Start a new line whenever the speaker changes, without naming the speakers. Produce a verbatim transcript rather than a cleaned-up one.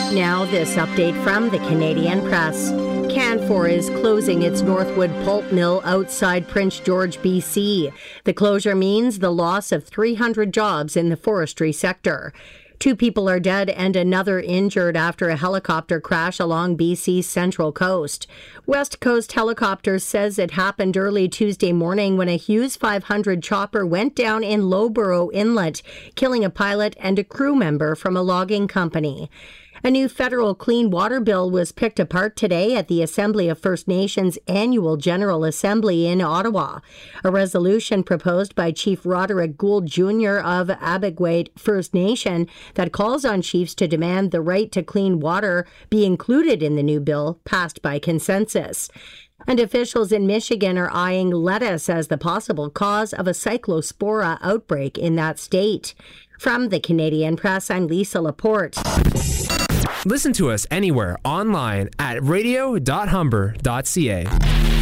Now, this update from the Canadian Press. Canfor is closing its Northwood pulp mill outside Prince George, B C. The closure means the loss of three hundred jobs in the forestry sector. Two people are dead and another injured after a helicopter crash along B C's central coast. West Coast Helicopters says it happened early Tuesday morning when a Hughes five hundred chopper went down in Lowborough Inlet, killing a pilot and a crew member from a logging company. A new federal clean water bill was picked apart today at the Assembly of First Nations Annual General Assembly in Ottawa. A resolution proposed by Chief Roderick Gould Junior of Abegweit First Nation that calls on chiefs to demand the right to clean water be included in the new bill passed by consensus. And officials in Michigan are eyeing lettuce as the possible cause of a cyclospora outbreak in that state. From the Canadian Press, I'm Lisa Laporte.
Listen to us anywhere online at radio dot humber dot c a.